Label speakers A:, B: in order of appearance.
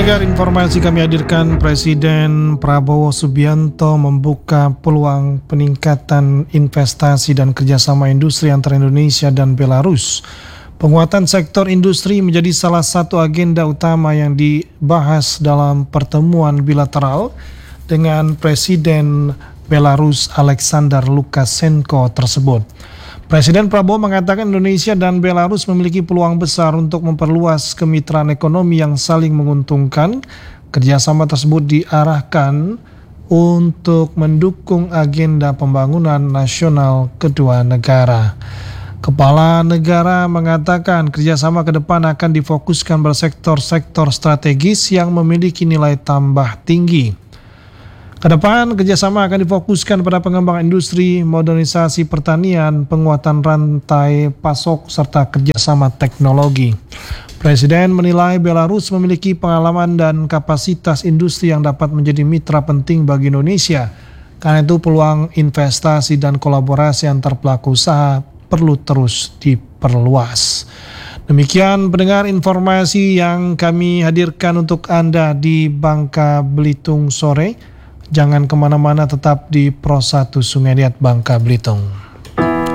A: Pendengar, informasi kami hadirkan, Presiden Prabowo Subianto membuka peluang peningkatan investasi dan kerjasama industri antara Indonesia dan Belarus. Penguatan sektor industri menjadi salah satu agenda utama yang dibahas dalam pertemuan bilateral dengan Presiden Belarus Alexander Lukashenko tersebut. Presiden Prabowo mengatakan Indonesia dan Belarus memiliki peluang besar untuk memperluas kemitraan ekonomi yang saling menguntungkan. Kerjasama tersebut diarahkan untuk mendukung agenda pembangunan nasional kedua negara. Kepala negara mengatakan kerjasama ke depan akan difokuskan pada sektor-sektor strategis yang memiliki nilai tambah tinggi. Kedepan, kerjasama akan difokuskan pada pengembangan industri, modernisasi pertanian, penguatan rantai pasok, serta kerjasama teknologi. Presiden menilai Belarus memiliki pengalaman dan kapasitas industri yang dapat menjadi mitra penting bagi Indonesia. Karena itu peluang investasi dan kolaborasi antar pelaku usaha perlu terus diperluas. Demikian pendengar informasi yang kami hadirkan untuk Anda di Bangka Belitung sore. Jangan kemana-mana, tetap di Pro 1 Sungai Liat Bangka Belitung.